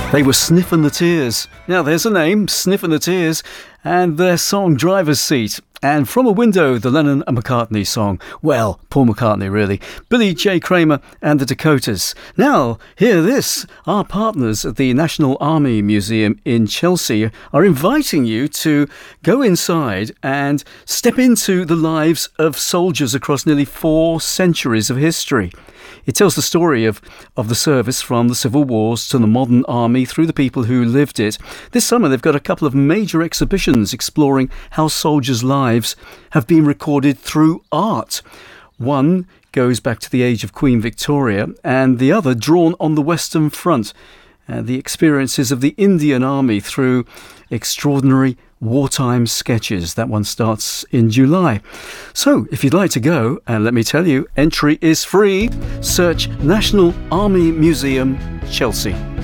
They were Sniffin' the Tears. Now there's a name, Sniffin' the Tears, and their song Driver's Seat. And From a Window, the Lennon and McCartney song. Well, Paul McCartney really. Billy J. Kramer and the Dakotas. Now, hear this. Our partners at the National Army Museum in Chelsea are inviting you to go inside and step into the lives of soldiers across nearly 4 centuries of history. It tells the story of the service from the Civil Wars to the modern army through the people who lived it. This summer they've got a couple of major exhibitions exploring how soldiers' lives have been recorded through art. One goes back to the age of Queen Victoria and the other drawn on the Western Front. The experiences of the Indian Army through extraordinary wartime sketches. That one starts in July. So if you'd like to go, and let me tell you, entry is free. Search National Army Museum, Chelsea.